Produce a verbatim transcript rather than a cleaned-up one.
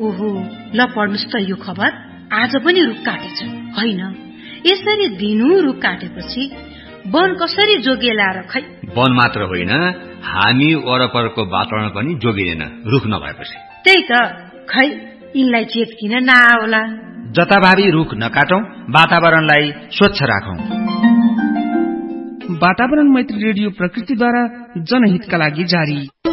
ओहो, ल पढ्नुस् त यो खबर। आज पनि रुख काटेछु। होइन, यसरी दिनु रुख काटेपछि वन कसरी जोगिएला र खै। वन मात्र होइन, हामी वरपरको वातावरण पनि जोगिएन रुख नभएपछि। त्यही त, खै यिनलाई चेत किन नआउला। जताभावी रुख नकाटौं, वातावरणलाई स्वच्छ राखौं। वातावरण मैत्री रेडियो प्रकृतिद्वारा जनहितका लागि जारी।